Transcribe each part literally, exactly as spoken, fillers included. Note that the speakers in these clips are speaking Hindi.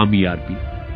Farm ERP.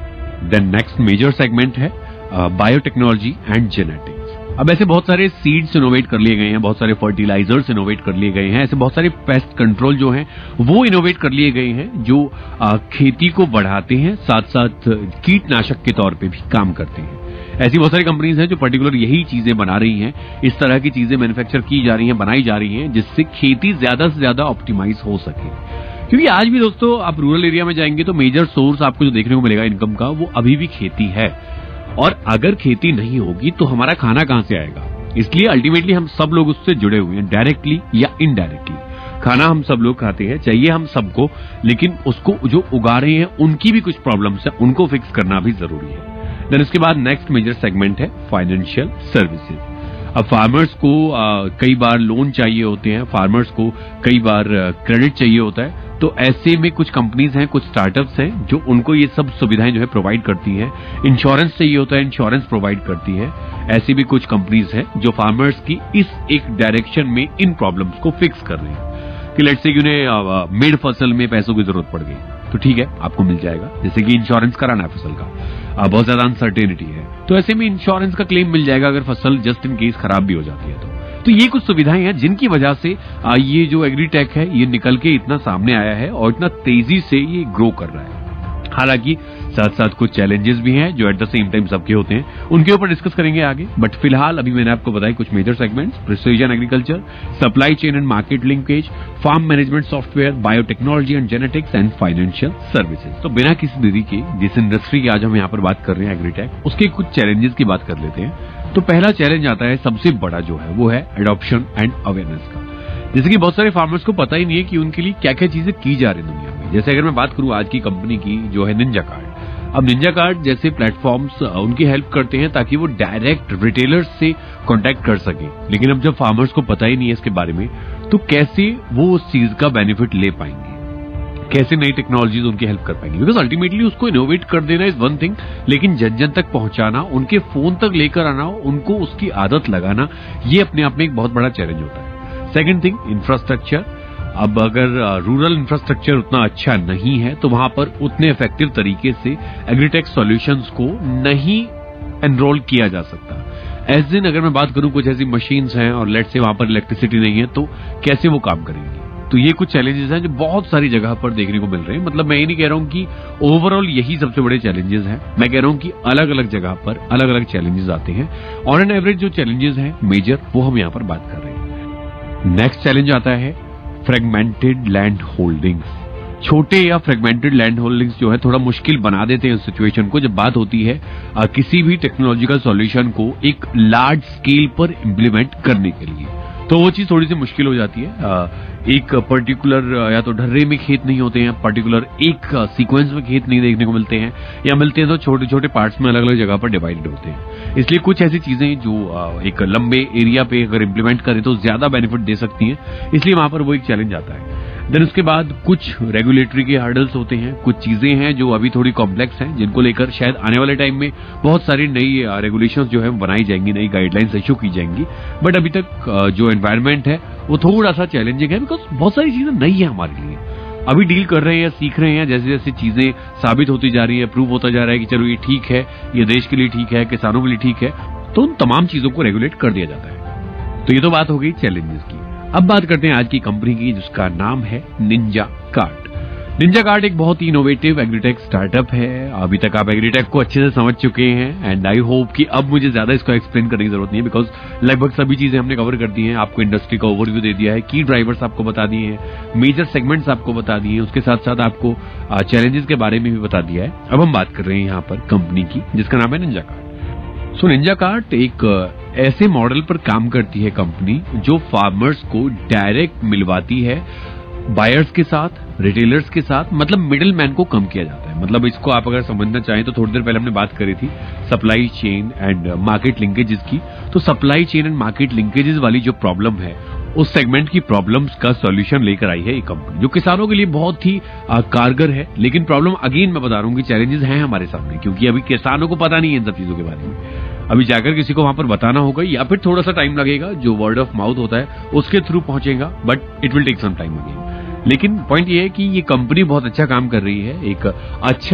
Then next major segment है बायोटेक्नोलॉजी एंड जेनेटिक्स। अब ऐसे बहुत सारे सीड्स इनोवेट कर लिए गए हैं, बहुत सारे फर्टिलाइजर्स इनोवेट कर लिए गए हैं, ऐसे बहुत सारे पेस्ट कंट्रोल जो हैं वो इनोवेट कर लिए गए हैं जो आ, खेती को बढ़ाते हैं, साथ साथ कीटनाशक के तौर पे भी काम करते हैं। ऐसी बहुत सारी कंपनीज हैं जो पर्टिकुलर यही चीजें बना रही हैं, इस तरह की चीजें मैन्युफैक्चर की जा रही हैं, बनाई जा रही हैं, जिससे खेती ज्यादा से ज्यादा ऑप्टिमाइज हो सके। क्योंकि आज भी दोस्तों आप रूरल एरिया में जाएंगे तो मेजर सोर्स आपको जो देखने को मिलेगा इनकम का वो अभी भी खेती है, और अगर खेती नहीं होगी तो हमारा खाना कहां से आएगा। इसलिए अल्टीमेटली हम सब लोग उससे जुड़े हुए हैं, डायरेक्टली या इनडायरेक्टली। खाना हम सब लोग खाते हैं, चाहिए हम सबको, लेकिन उसको जो उगा रहे हैं उनकी भी कुछ प्रॉब्लम्स है, उनको फिक्स करना भी जरूरी है। देन इसके बाद नेक्स्ट मेजर सेगमेंट है फाइनेंशियल सर्विसेज। अब फार्मर्स को आ, कई बार लोन चाहिए होते हैं, फार्मर्स को कई बार क्रेडिट चाहिए होता है, तो ऐसे में कुछ कंपनीज हैं, कुछ स्टार्टअप्स हैं जो उनको ये सब सुविधाएं जो है प्रोवाइड करती हैं। इंश्योरेंस चाहिए होता है, इंश्योरेंस प्रोवाइड करती है। ऐसी भी कुछ कंपनीज हैं जो फार्मर्स की इस एक डायरेक्शन में इन प्रॉब्लम्स को फिक्स कर रही हैं कि लेट्स से कि उन्हें मिड फसल में पैसों की जरूरत पड़ गई तो ठीक है, आपको मिल जाएगा, जैसे कि इंश्योरेंस कराना है फसल का, बहुत ज्यादा अनसर्टेनिटी है तो ऐसे में इंश्योरेंस का क्लेम मिल जाएगा अगर फसल जस्ट इन केस खराब भी हो जाती है तो। तो ये कुछ सुविधाएं हैं जिनकी वजह से ये जो एग्रीटेक है ये निकल के इतना सामने आया है और इतना तेजी से ये ग्रो कर रहा है। हालांकि साथ साथ कुछ चैलेंजेस भी हैं जो एट द सेम टाइम सबके होते हैं, उनके ऊपर डिस्कस करेंगे आगे। बट फिलहाल अभी मैंने आपको बताया कुछ major segments, precision agriculture, supply chain and market linkage, farm management software, biotechnology and genetics and financial services. तो बिना किसी देरी के जिस इंडस्ट्री की आज हम यहाँ पर बात कर रहे हैं एग्रीटेक, उसके कुछ चैलेंजेस की बात कर लेते हैं। तो पहला चैलेंज आता है सबसे बड़ा जो है वो है एडॉप्शन एंड अवेयरनेस का। जैसे कि बहुत सारे फार्मर्स को पता ही नहीं है कि उनके लिए क्या क्या चीजें की जा रही है दुनिया में। जैसे अगर मैं बात करूं आज की कंपनी की जो है निंजा कार्ड, अब निंजा कार्ड जैसे प्लेटफॉर्म्स उनकी हेल्प करते हैं ताकि वो डायरेक्ट रिटेलर्स से कांटेक्ट कर सके। लेकिन अब जब फार्मर्स को पता ही नहीं है इसके बारे में तो कैसे वो उस चीज का बेनिफिट ले पाएंगे, कैसे नई टेक्नोलॉजीज उनकी हेल्प कर पाएंगे। बिकॉज अल्टीमेटली उसको इनोवेट कर देना इज वन थिंग, लेकिन जन जन तक पहुंचाना, उनके फोन तक लेकर आना, उनको उसकी आदत लगाना, ये अपने आप में एक बहुत बड़ा चैलेंज होता है। Second thing, infrastructure. अब अगर रूरल इंफ्रास्ट्रक्चर उतना अच्छा नहीं है तो वहां पर उतने इफेक्टिव तरीके से एग्रीटेक सॉल्यूशंस को नहीं एनरोल किया जा सकता। एज दिन अगर मैं बात करूं कुछ ऐसी मशीन्स हैं और लेट से वहां पर इलेक्ट्रिसिटी नहीं है तो कैसे वो काम करेंगी। तो ये कुछ चैलेंजेस हैं जो बहुत सारी जगह पर देखने को मिल रहे हैं। मतलब मैं ये नहीं कह रहा हूं कि ओवरऑल यही सबसे बड़े चैलेंजेस हैं, मैं कह रहा हूं कि अलग अलग जगह पर अलग अलग चैलेंजेस आते हैं। ऑन एन एवरेज जो चैलेंजेस हैं मेजर, वो हम यहां पर बात कर रहे हैं। नेक्स्ट चैलेंज आता है फ्रेगमेंटेड लैंड होल्डिंग्स। छोटे या फ्रेगमेंटेड लैंड होल्डिंग्स जो है थोड़ा मुश्किल बना देते हैं उस सिचुएशन को जब बात होती है आ, किसी भी टेक्नोलॉजिकल सॉल्यूशन को एक लार्ज स्केल पर इम्प्लीमेंट करने के लिए। तो वो चीज थोड़ी सी मुश्किल हो जाती है। आ, एक पर्टिकुलर या तो ढर्रे में खेत नहीं होते हैं, पर्टिकुलर एक सीक्वेंस में खेत नहीं देखने को मिलते हैं, या मिलते हैं तो छोटे छोटे पार्ट्स में अलग अलग जगह पर डिवाइडेड होते हैं। इसलिए कुछ ऐसी चीजें जो एक लंबे एरिया पे अगर इम्प्लीमेंट करें तो ज्यादा बेनिफिट दे सकती हैं, इसलिए वहां पर वो एक चैलेंज आता है। देन उसके बाद कुछ रेगुलेटरी के हर्डल्स होते हैं, कुछ चीजें हैं जो अभी थोड़ी कॉम्प्लेक्स हैं, जिनको लेकर शायद आने वाले टाइम में बहुत सारी नई रेगुलेशंस जो है बनाई जाएंगी, नई गाइडलाइंस इशू की जाएंगी। बट अभी तक जो एनवायरमेंट है वो थोड़ा सा चैलेंजिंग है, बिकॉज बहुत सारी चीजें नई है हमारे लिए। अभी डील कर रहे हैं, सीख रहे हैं, जैसे जैसे चीजें साबित होती जा रही है, प्रूव होता जा रहा है कि चलो ये ठीक है, ये देश के लिए ठीक है, किसानों के लिए ठीक है, तो उन तमाम चीजों को रेगुलेट कर दिया जाता है। तो ये तो बात हो गई चैलेंजेस की। अब बात करते हैं आज की कंपनी की जिसका नाम है निंजा कार्ड। निंजा कार्ड एक बहुत ही इनोवेटिव एग्रीटेक स्टार्टअप है। अभी तक आप एग्रीटेक को अच्छे से समझ चुके हैं एंड आई होप कि अब मुझे ज्यादा इसको एक्सप्लेन करने की जरूरत नहीं है, बिकॉज लगभग सभी चीजें हमने कवर कर दी हैं। आपको इंडस्ट्री का ओवरव्यू दे दिया है, की ड्राइवर्स आपको बता दिए हैं, मेजर सेगमेंट्स आपको बता दिए हैं, उसके साथ साथ आपको चैलेंजेस के बारे में भी बता दिया है। अब हम बात कर रहे हैं यहाँ पर कंपनी की जिसका नाम है निंजा कार्ड। सो निंजा कार्ड एक ऐसे मॉडल पर काम करती है कंपनी जो फार्मर्स को डायरेक्ट मिलवाती है बायर्स के साथ, रिटेलर्स के साथ, मतलब मिडिल मैन को कम किया जाता है। मतलब इसको आप अगर समझना चाहें तो थोड़ी देर पहले हमने बात करी थी supply chain and market linkages की। तो supply chain and market linkages वाली जो प्रॉब्लम है उस सेगमेंट की प्रॉब्लम्स का सॉल्यूशन लेकर आई है ये कंपनी, जो किसानों के लिए बहुत ही आ, कारगर है। लेकिन प्रॉब्लम अगेन मैं बता रहा हूं कि चैलेंजेस हैं हमारे सामने, क्योंकि अभी किसानों को पता नहीं है इन सब चीजों के बारे में। अभी जाकर किसी को वहां पर बताना होगा या फिर थोड़ा सा टाइम लगेगा, जो वर्ड ऑफ माउथ होता है उसके थ्रू पहुंचेगा, but it will take some time again. लेकिन पॉइंट ये है कि ये कंपनी बहुत अच्छा काम कर रही है, एक अच्छा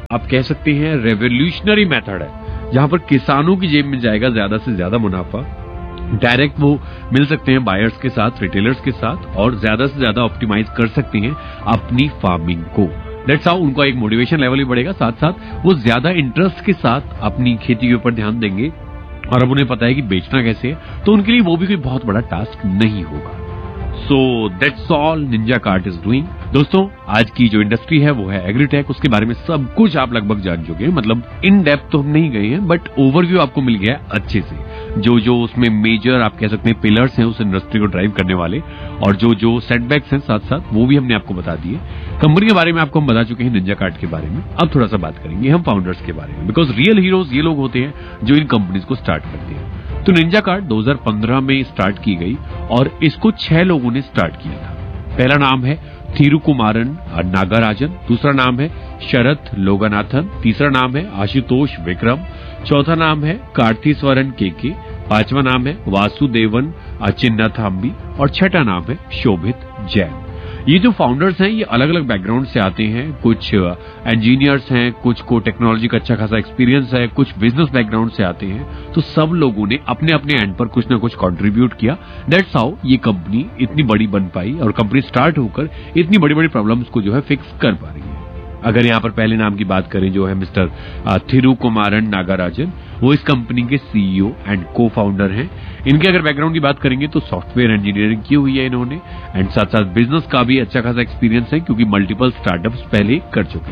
आप कह सकते हैं रेवोल्यूशनरी मेथड है, जहां पर किसानों की जेब में जाएगा ज्यादा से ज्यादा मुनाफा, डायरेक्ट वो मिल सकते हैं बायर्स के साथ, रिटेलर्स के साथ, और ज्यादा से ज्यादा ऑप्टिमाइज कर सकते हैं अपनी फार्मिंग को। दैट्स हाउ उनका एक मोटिवेशन लेवल भी बढ़ेगा, साथ साथ वो ज्यादा इंटरेस्ट के साथ अपनी खेती के ऊपर ध्यान देंगे। और अब उन्हें पता है कि बेचना कैसे है, तो उनके लिए वो भी कोई बहुत बड़ा टास्क नहीं होगा। So that's all Ninja cart is doing. दोस्तों, आज की जो इंडस्ट्री है वो है एग्रीटेक, उसके बारे में सब कुछ आप लगभग जान चुके हैं। मतलब इन डेप्थ तो हम नहीं गए हैं, बट ओवरव्यू आपको मिल गया है अच्छे से। जो जो उसमें मेजर आप कह सकते हैं पिलर्स हैं उस इंडस्ट्री को ड्राइव करने वाले, और जो जो सेटबैक्स हैं साथ साथ वो भी हमने आपको बता दिए। कंपनी के बारे में आपको हम बता चुके हैं, निंजा कार्ट के बारे में। अब थोड़ा सा बात करेंगे हम फाउंडर्स के बारे में, बिकॉज रियल हीरोज ये लोग होते हैं जो इन कंपनीज को स्टार्ट करते हैं। तो निंजा कार्ट दो हज़ार पंद्रह में स्टार्ट की गई और इसको छह लोगों ने स्टार्ट किया था। पहला नाम है थिरुकुमारन नागराजन, दूसरा नाम है शरद लोगनाथन, तीसरा नाम है आशुतोष विक्रम, चौथा नाम है कार्तिस्वरन केके, पांचवा नाम है वासुदेवन चिन्नाथाम्बी और छठा नाम है शोभित जैन। ये जो फाउंडर्स हैं ये अलग अलग बैकग्राउंड से आते हैं। कुछ इंजीनियर्स हैं, कुछ को टेक्नोलॉजी का अच्छा खासा एक्सपीरियंस है, कुछ बिजनेस बैकग्राउंड से आते हैं। तो सब लोगों ने अपने अपने एंड पर कुछ ना कुछ कंट्रीब्यूट किया। दैट्स हाउ ये कंपनी इतनी बड़ी बन पाई और कंपनी स्टार्ट होकर इतनी बड़ी बड़ी प्रॉब्लम्स को जो है फिक्स कर पा रही है। अगर यहाँ पर पहले नाम की बात करें जो है मिस्टर थिरुकुमारन नागराजन, वो इस कंपनी के सीईओ एंड को फाउंडर हैं। इनके अगर बैकग्राउंड की बात करेंगे तो सॉफ्टवेयर इंजीनियरिंग की हुई है इन्होंने, एंड साथ साथ बिजनेस का भी अच्छा खासा एक्सपीरियंस है क्योंकि मल्टीपल स्टार्टअप्स पहले कर चुके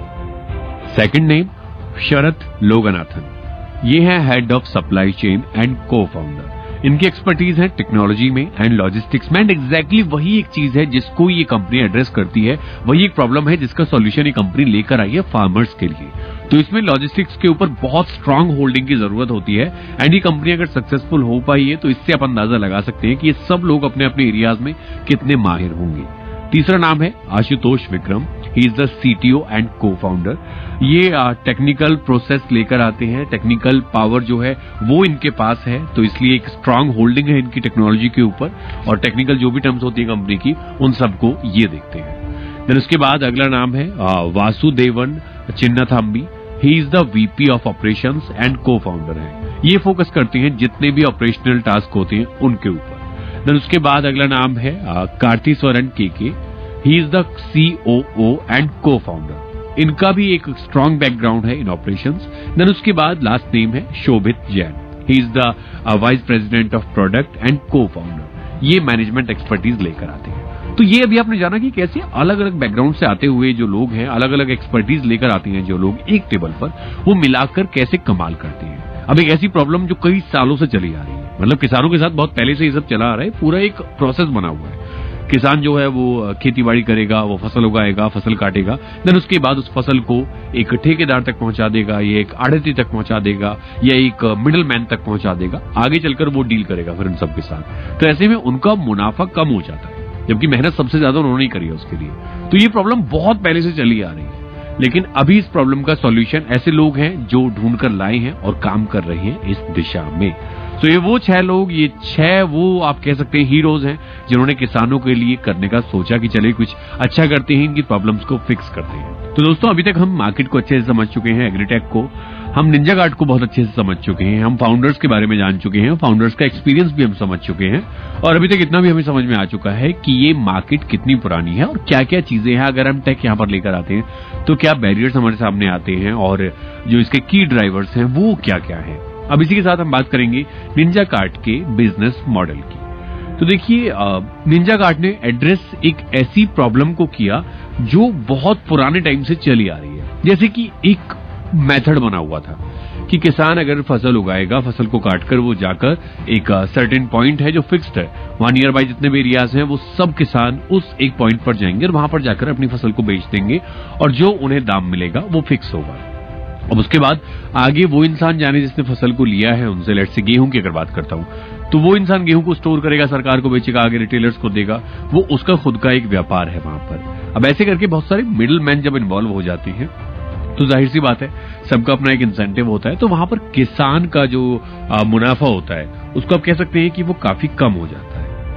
हैं। सेकंड नेम शरद लोगनाथन, ये है head of supply chain and को फाउंडर। इनकी एक्सपर्टीज है टेक्नोलॉजी में एंड लॉजिस्टिक्स में, एंड एग्जैक्टली वही एक चीज है जिसको ये कंपनी एड्रेस करती है। वही एक प्रॉब्लम है जिसका सॉल्यूशन ये कंपनी लेकर आई है फार्मर्स के लिए। तो इसमें लॉजिस्टिक्स के ऊपर बहुत स्ट्रांग होल्डिंग की जरूरत होती है, एंड ये कंपनी अगर सक्सेसफुल हो पाई है तो इससे आप अंदाजा लगा सकते हैं कि ये सब लोग अपने अपने एरियाज में कितने माहिर होंगे। तीसरा नाम है Ashutosh Vikram, he is the CTO and को फाउंडर। ये टेक्निकल प्रोसेस लेकर आते हैं, टेक्निकल पावर जो है वो इनके पास है, तो इसलिए एक स्ट्रांग होल्डिंग है इनकी टेक्नोलॉजी के ऊपर, और टेक्निकल जो भी टर्म्स होती है कंपनी की उन सबको ये देखते हैं। देन उसके बाद अगला नाम है Vasudevan चिन्नाथाम्बी, he is the VP of operations and को फाउंडर है। ये फोकस करते हैं जितने भी ऑपरेशनल टास्क होते हैं उनके ऊपर। देन उसके बाद अगला नाम है कार्तिस्वरन KK, he is the COO and को फाउंडर। इनका भी एक स्ट्रांग बैकग्राउंड है इन ऑपरेशंस। देन उसके बाद लास्ट नेम है Shobhit Jain, he is the vice president of product and को फाउंडर। ये मैनेजमेंट एक्सपर्टीज लेकर आते हैं। तो ये अभी आपने जाना कि कैसे अलग अलग बैकग्राउंड से आते हुए जो लोग हैं, अलग अलग एक्सपर्टीज लेकर आते हैं जो लोग एक टेबल पर, वो मिलाकर कैसे कमाल करते हैं। अब एक ऐसी प्रॉब्लम जो कई सालों से चली आ रही है, मतलब किसानों के साथ बहुत पहले से ये सब चला आ रहा है, पूरा एक प्रोसेस बना हुआ है। किसान जो है वो खेती बाड़ी करेगा, वो फसल उगाएगा, फसल काटेगा, देन उसके बाद उस फसल को एक ठेकेदार तक पहुंचा देगा, या एक आढ़ती तक पहुंचा देगा, या एक मिडिल मैन तक पहुंचा देगा। आगे चलकर वो डील करेगा फिर इन सब के साथ। तो ऐसे में उनका मुनाफा कम हो जाता है, जबकि मेहनत सबसे ज्यादा उन्होंने ही करी है उसके लिए। तो ये प्रॉब्लम बहुत पहले से चली आ रही है, लेकिन अभी इस प्रॉब्लम का सॉल्यूशन ऐसे लोग हैं जो ढूंढ कर लाए हैं और काम कर रहे हैं इस दिशा में। तो ये वो छह लोग, ये छह वो आप कह सकते हैं हीरोज हैं जिन्होंने किसानों के लिए करने का सोचा कि चले कुछ अच्छा करते हैं, इनकी प्रॉब्लम्स को फिक्स करते हैं। तो दोस्तों, अभी तक हम मार्केट को अच्छे से समझ चुके हैं, एग्रीटेक को, हम निंजा कार्ट को बहुत अच्छे से समझ चुके हैं, हम फाउंडर्स के बारे में जान चुके हैं, फाउंडर्स का एक्सपीरियंस भी हम समझ चुके हैं, और अभी तक इतना भी हमें समझ में आ चुका है कि ये मार्केट कितनी पुरानी है और क्या क्या चीजें हैं। अगर हम टेक यहाँ पर लेकर आते हैं तो क्या बैरियर्स हमारे सामने आते हैं, और जो इसके की ड्राइवर्स हैं वो क्या क्या है। अब इसी के साथ हम बात करेंगे निंजा कार्ट के बिजनेस मॉडल की। तो देखिए, निंजा कार्ट ने एड्रेस एक ऐसी प्रॉब्लम को किया जो बहुत पुराने टाइम से चली आ रही है। जैसे कि एक मेथड बना हुआ था कि किसान अगर फसल उगाएगा, फसल को काटकर वो जाकर एक सर्टेन पॉइंट है जो फिक्स्ड है, वहां नियर बाय जितने भी एरियाज हैं वो सब किसान उस एक पॉइंट पर जाएंगे और वहां पर जाकर अपनी फसल को बेच देंगे, और जो उन्हें दाम मिलेगा वो फिक्स होगा। अब उसके बाद आगे वो इंसान जाने जिसने फसल को लिया है उनसे, लेट से गेहूं की अगर बात करता हूं, तो वो इंसान गेहूं को स्टोर करेगा, सरकार को बेचेगा, आगे रिटेलर्स को देगा, वो उसका खुद का एक व्यापार है वहां पर। अब ऐसे करके बहुत सारे मिडिल मैन जब इन्वॉल्व हो जाते हैं तो जाहिर सी बात है सबका अपना एक इंसेंटिव होता है, तो वहां पर किसान का जो आ, मुनाफा होता है उसको आप कह सकते हैं कि वो काफी कम हो जाता है।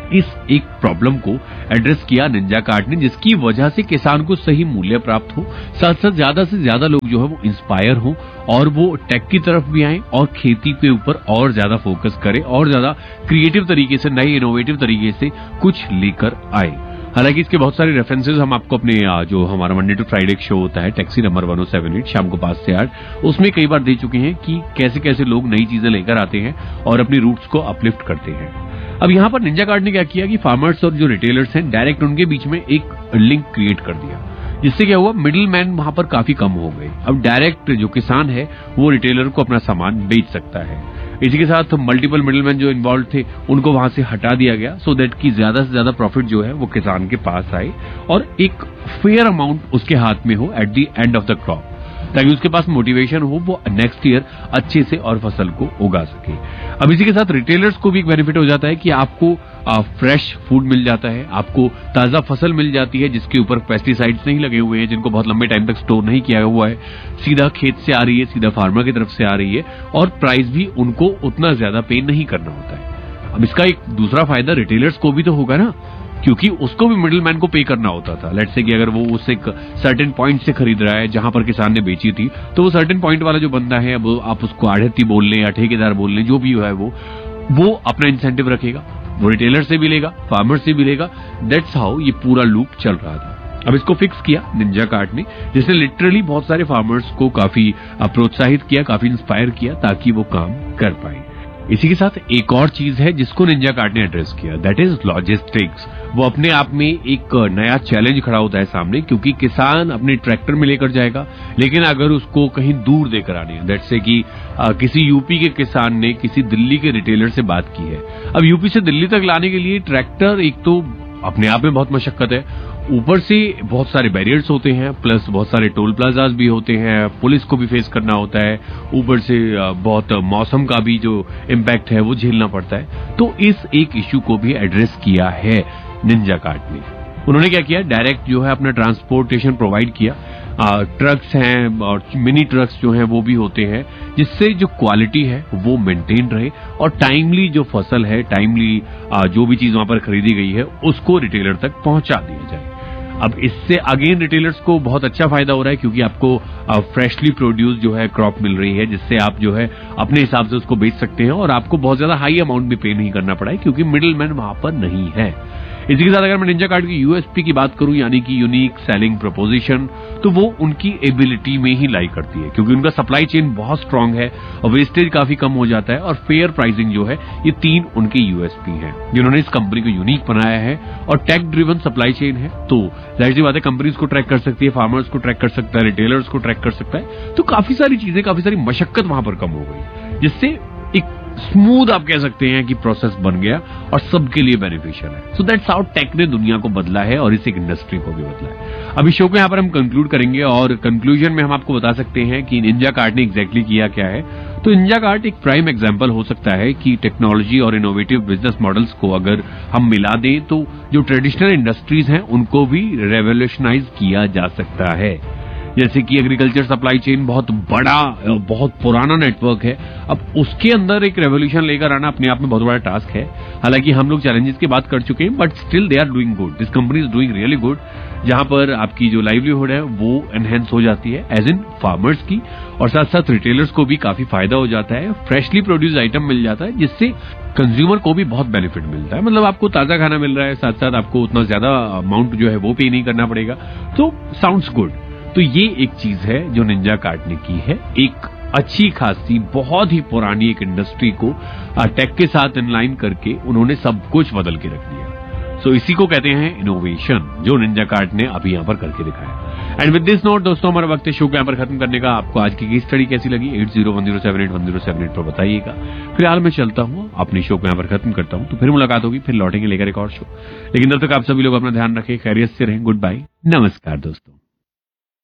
इस एक प्रॉब्लम को एड्रेस किया निंजा कार्ट ने, जिसकी वजह से किसान को सही मूल्य प्राप्त हो, साथ साथ ज्यादा से ज्यादा लोग जो है वो इंस्पायर हो और वो टेक की तरफ भी आए और खेती के ऊपर और ज्यादा फोकस करे और ज्यादा क्रिएटिव तरीके से, नए इनोवेटिव तरीके से कुछ लेकर आए। हालांकि इसके बहुत सारे रेफरेंसेस हम आपको अपने जो हमारा मंडे टू फ्राइडे शो होता है taxi number one O seven eight शाम को पांच से आठ, उसमें कई बार दे चुके हैं कि कैसे कैसे लोग नई चीजें लेकर आते हैं और अपनी रूट्स को अपलिफ्ट करते हैं। अब यहाँ पर निंजा कार्ट ने क्या किया कि फार्मर्स और जो रिटेलर्स हैं डायरेक्ट उनके बीच में एक लिंक क्रिएट कर दिया, जिससे क्या हुआ, मिडिल मैन वहां पर काफी कम हो गए। अब डायरेक्ट जो किसान है वो रिटेलर को अपना सामान बेच सकता है। इसी के साथ मल्टीपल मिडिलमैन जो इन्वॉल्व थे उनको वहां से हटा दिया गया, सो दैट कि ज्यादा से ज्यादा प्रॉफिट जो है वो किसान के पास आए और एक फेयर अमाउंट उसके हाथ में हो at the end of the crop, ताकि उसके पास मोटिवेशन हो वो नेक्स्ट ईयर अच्छे से और फसल को उगा सके। अब इसी के साथ रिटेलर्स को भी एक बेनिफिट हो जाता है कि आपको फ्रेश फूड मिल जाता है, आपको ताजा फसल मिल जाती है जिसके ऊपर पेस्टिसाइड्स नहीं लगे हुए हैं, जिनको बहुत लंबे टाइम तक स्टोर नहीं किया हुआ है, सीधा खेत से आ रही है, सीधा फार्मर की तरफ से आ रही है और प्राइस भी उनको उतना ज्यादा पे नहीं करना होता है। अब इसका एक दूसरा फायदा रिटेलर्स को भी तो होगा ना, क्योंकि उसको भी मिडिल मैन को पे करना होता था। लेट्स से कि अगर वो उस एक सर्टेन पॉइंट से खरीद रहा है जहां पर किसान ने बेची थी, तो वो सर्टेन पॉइंट वाला जो बंदा है, अब आप उसको आढ़ती बोल लें या ठेकेदार बोल लें, जो भी है वो वो अपना इंसेंटिव रखेगा, वो रिटेलर से भी लेगा, फार्मर से भी लेगा। दैट्स हाउ ये पूरा लूप चल रहा था। अब इसको फिक्स किया निंजा कार्ट ने, जिसने लिटरली बहुत सारे फार्मर्स को काफी प्रोत्साहित किया, काफी इंस्पायर किया ताकि वो काम कर पाए। इसी के साथ एक और चीज है जिसको निंजा कार्ट ने एड्रेस किया, दैट इज लॉजिस्टिक्स। वो अपने आप में एक नया चैलेंज खड़ा होता है सामने, क्योंकि किसान अपने ट्रैक्टर में लेकर जाएगा, लेकिन अगर उसको कहीं दूर देकर आनी है, दैट से कि आ, किसी यूपी के किसान ने किसी दिल्ली के रिटेलर से बात की है। अब यूपी से दिल्ली तक लाने के लिए ट्रैक्टर एक तो अपने आप में बहुत मशक्कत है, ऊपर से बहुत सारे बैरियर्स होते हैं, प्लस बहुत सारे टोल प्लाजाज भी होते हैं, पुलिस को भी फेस करना होता है, ऊपर से बहुत मौसम का भी जो इम्पैक्ट है वो झेलना पड़ता है। तो इस एक इश्यू को भी एड्रेस किया है निंजा कार्ट ने। उन्होंने क्या किया, डायरेक्ट जो है अपना ट्रांसपोर्टेशन प्रोवाइड किया, आ, ट्रक्स हैं और मिनी ट्रक्स जो हैं वो भी होते हैं, जिससे जो क्वालिटी है वो मेंटेन रहे और टाइमली जो फसल है, टाइमली जो भी चीज वहां पर खरीदी गई है उसको रिटेलर तक पहुंचा दिया जाए। अब इससे अगेन रिटेलर्स को बहुत अच्छा फायदा हो रहा है, क्योंकि आपको फ्रेशली प्रोड्यूस जो है क्रॉप मिल रही है, जिससे आप जो है अपने हिसाब से उसको बेच सकते हैं और आपको बहुत ज्यादा हाई अमाउंट भी पे नहीं करना पड़ा है, क्योंकि मिडिल मैन वहां पर नहीं है। इसी के साथ अगर मैं निंजा कार्ट की यूएसपी की बात करूं, यानी कि यूनिक सेलिंग प्रोपोजिशन, तो वो उनकी एबिलिटी में ही लाई करती है, क्योंकि उनका सप्लाई चेन बहुत स्ट्रांग है और वेस्टेज काफी कम हो जाता है और फेयर प्राइसिंग जो है, ये तीन उनके यूएसपी हैं जिन्होंने इस कंपनी को यूनिक बनाया है। और टेक ड्रिवन सप्लाई चेन है, तो जाहिर सी बात है कंपनीज को ट्रैक कर सकती है, फार्मर्स को ट्रैक कर सकता है, रिटेलर्स को ट्रैक कर सकता है, तो काफी सारी चीजें, काफी सारी मशक्कत वहां पर कम हो गई, जिससे एक स्मूथ आप कह सकते हैं कि प्रोसेस बन गया और सबके लिए बेनिफिशियल है। सो दैट्स हाउ टेक ने दुनिया को बदला है और इस एक इंडस्ट्री को भी बदला है। अभी शो को यहाँ पर हम कंक्लूड करेंगे और कंक्लूजन में हम आपको बता सकते हैं कि निंजा कार्ट ने एग्जैक्टली किया क्या है। तो निंजा कार्ट एक प्राइम एग्जांपल हो सकता है कि टेक्नोलॉजी और इनोवेटिव बिजनेस मॉडल्स को अगर हम मिला दें तो जो ट्रेडिशनल इंडस्ट्रीज हैं उनको भी रेवोल्यूशनाइज किया जा सकता है। जैसे कि एग्रीकल्चर सप्लाई चेन बहुत बड़ा, बहुत पुराना नेटवर्क है, अब उसके अंदर एक रेवोल्यूशन लेकर आना अपने आप में बहुत बड़ा टास्क है। हालांकि हम लोग चैलेंजेस की बात कर चुके हैं, but still they are doing good, this company is doing really good, जहां पर आपकी जो लाइवलीहुड है वो एनहेंस हो जाती है एज इन फार्मर्स की, और साथ साथ रिटेलर्स को भी काफी फायदा हो जाता है, फ्रेशली प्रोड्यूस आइटम मिल जाता है, जिससे कंज्यूमर को भी बहुत बेनिफिट मिलता है। मतलब आपको ताजा खाना मिल रहा है, साथ साथ आपको उतना ज्यादा अमाउंट जो है वो पे नहीं करना पड़ेगा, तो साउंड्स गुड। तो ये एक चीज है जो निंजा कार्ट ने की है, एक अच्छी खासी बहुत ही पुरानी एक इंडस्ट्री को टेक के साथ इनलाइन करके उन्होंने सब कुछ बदल के रख दिया। सो so, इसी को कहते हैं इनोवेशन, जो निंजा कार्ट ने अभी यहां पर करके दिखाया। एंड विद दिस नोट दोस्तों, हमारा वक्त है शो को यहां पर खत्म करने का। आपको आज की केस स्टडी कैसी लगी eight zero one zero seven eight one zero seven eight पर बताइएगा। फिलहाल मैं चलता हूं, अपनी शो को यहां पर खत्म करता हूं, तो फिर मुलाकात होगी, फिर लौटेंगे लेकर एक और शो। लेकिन तब तक आप सभी लोग अपना ध्यान रखें, खैरियत से रहें, गुड बाय, नमस्कार दोस्तों।